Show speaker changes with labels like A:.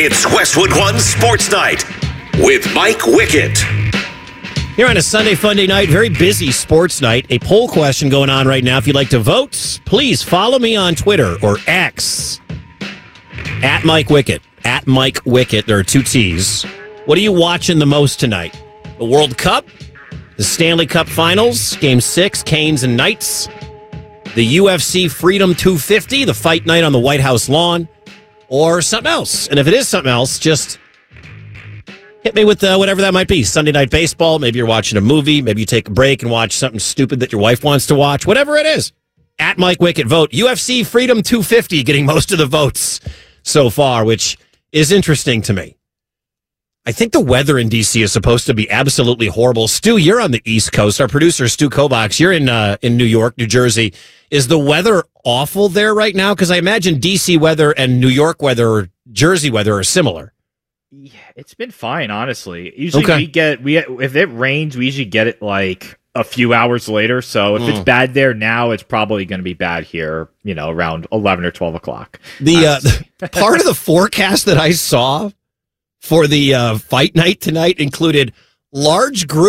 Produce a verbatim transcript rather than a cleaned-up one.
A: It's Westwood One Sports Night with Mike Wickett.
B: Here on a Sunday Funday night, very busy sports night. A poll question going on right now. If you'd like to vote, please follow me on Twitter or X at Mike Wickett. At Mike Wickett. There are two T's. What are you watching the most tonight? The World Cup, the Stanley Cup Finals, Game Six, Canes and Knights, the U F C Freedom two fifty, the fight night on the White House lawn, or something else. And if it is something else, just hit me with uh, whatever that might be. Sunday Night Baseball, maybe you're watching a movie, maybe you take a break and watch something stupid that your wife wants to watch, whatever it is. At Mike Wickett, vote. U F C Freedom two fifty getting most of the votes so far, which is interesting to me. I think the weather in D C is supposed to be absolutely horrible. Stu, you're on the East Coast. Our producer, Stu Kovacs, you're in uh, in New York, New Jersey. Is the weather awful there right now? Because I imagine D C weather and New York weather or Jersey weather are similar.
C: Yeah, it's been fine, honestly. Usually
B: okay.
C: we get, we if it rains, we usually get it like a few hours later. So if
B: mm.
C: it's bad there now, it's probably going to be bad here, you know, around eleven or twelve o'clock.
B: The, uh, the part of the forecast that I saw for the uh, fight night tonight included large groups